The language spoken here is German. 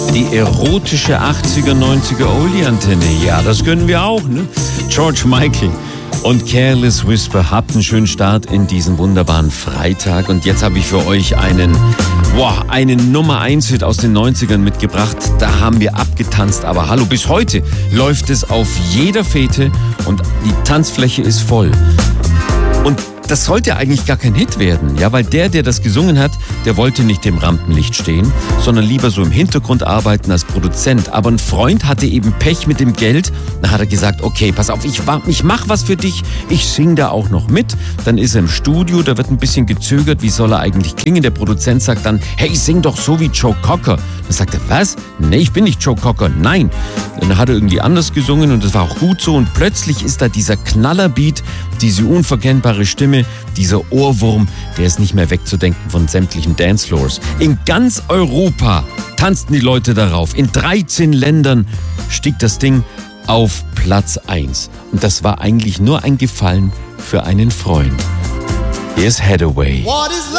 Die erotische 80er, 90er Oldie-Antenne. Ja, das können wir auch, ne? George Michael und Careless Whisper. Habt einen schönen Start in diesen wunderbaren Freitag. Und jetzt habe ich für euch einen Nummer 1-Hit aus den 90ern mitgebracht. Da haben wir abgetanzt. Aber hallo, bis heute läuft es auf jeder Fete und die Tanzfläche ist voll. Und das sollte eigentlich gar kein Hit werden, ja, weil der das gesungen hat, der wollte nicht im Rampenlicht stehen, sondern lieber so im Hintergrund arbeiten als Produzent. Aber ein Freund hatte eben Pech mit dem Geld. Dann hat er gesagt, okay, pass auf, ich mach was für dich, ich sing da auch noch mit. Dann ist er im Studio, da wird ein bisschen gezögert, wie soll er eigentlich klingen? Der Produzent sagt dann, hey, sing doch so wie Joe Cocker. Dann sagt er, was? Nee, ich bin nicht Joe Cocker, nein. Dann hat er irgendwie anders gesungen und das war auch gut so. Und plötzlich ist da dieser Knallerbeat, diese unverkennbare Stimme, dieser Ohrwurm, der ist nicht mehr wegzudenken von sämtlichen Dancefloors. In ganz Europa tanzten die Leute darauf. In 13 Ländern stieg das Ding auf Platz 1. Und das war eigentlich nur ein Gefallen für einen Freund. Hier ist Hathaway.